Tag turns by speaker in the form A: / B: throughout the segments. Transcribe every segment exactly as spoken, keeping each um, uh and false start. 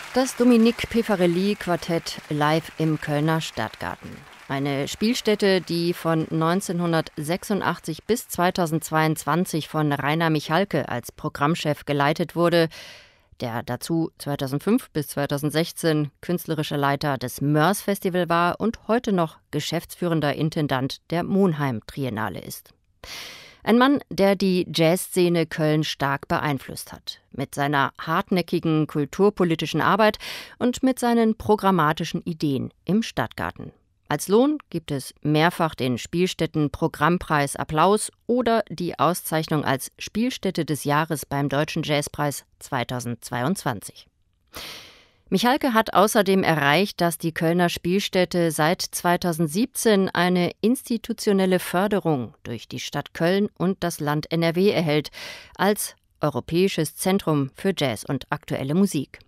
A: Das Dominique Pifarelli-Quartett live im Kölner Stadtgarten. Eine Spielstätte, die von neunzehnhundertsechsundachtzig bis zweitausendzweiundzwanzig von Rainer Michalke als Programmchef geleitet wurde, der dazu zweitausendfünf bis zweitausendsechzehn künstlerischer Leiter des Mörs Festival war und heute noch geschäftsführender Intendant der Monheim Triennale ist. Ein Mann, der die Jazzszene Köln stark beeinflusst hat. Mit seiner hartnäckigen kulturpolitischen Arbeit und mit seinen programmatischen Ideen im Stadtgarten. Als Lohn gibt es mehrfach den Spielstätten-Programmpreis Applaus oder die Auszeichnung als Spielstätte des Jahres beim Deutschen Jazzpreis zweitausendzweiundzwanzig. Michalke hat außerdem erreicht, dass die Kölner Spielstätte seit zweitausendsiebzehn eine institutionelle Förderung durch die Stadt Köln und das Land N R W erhält, als Europäisches Zentrum für Jazz und aktuelle Musik.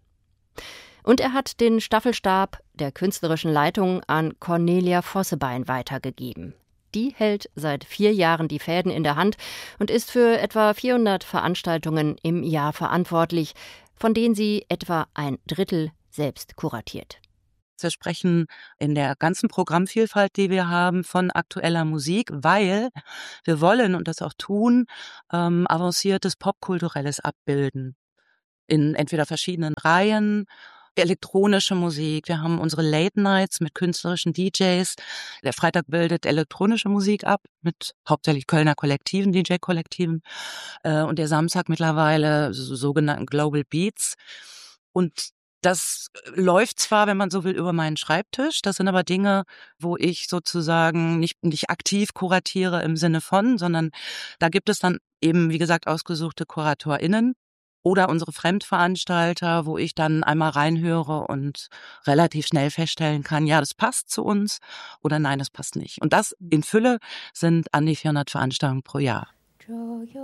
A: Und er hat den Staffelstab der künstlerischen Leitung an Cornelia Vossebein weitergegeben. Die hält seit vier Jahren die Fäden in der Hand und ist für etwa vierhundert Veranstaltungen im Jahr verantwortlich, von denen sie etwa ein Drittel selbst kuratiert.
B: Wir sprechen in der ganzen Programmvielfalt, die wir haben, von aktueller Musik, weil wir wollen, und das auch tun, ähm, avanciertes Popkulturelles abbilden. In entweder verschiedenen Reihen, elektronische Musik. Wir haben unsere Late Nights mit künstlerischen D Js. Der Freitag bildet elektronische Musik ab mit hauptsächlich Kölner Kollektiven, D J-Kollektiven. Äh, und der Samstag mittlerweile so, sogenannten Global Beats. Und das läuft zwar, wenn man so will, über meinen Schreibtisch. Das sind aber Dinge, wo ich sozusagen nicht, nicht aktiv kuratiere im Sinne von, sondern da gibt es dann eben, wie gesagt, ausgesuchte KuratorInnen. Oder unsere Fremdveranstalter, wo ich dann einmal reinhöre und relativ schnell feststellen kann, ja, das passt zu uns oder nein, das passt nicht. Und das in Fülle sind an die vierhundert Veranstaltungen pro Jahr.